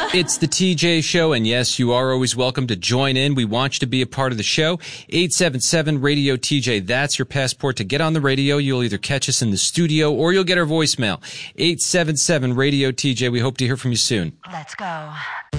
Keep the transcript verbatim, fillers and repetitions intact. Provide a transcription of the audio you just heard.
It's the T J Show, and yes, you are always welcome to join in. We want you to be a part of the show. eight seven seven radio T J. That's your passport to get on the radio. You'll either catch us in the studio or you'll get our voicemail. eight seven seven radio T J. We hope to hear from you soon. Let's go.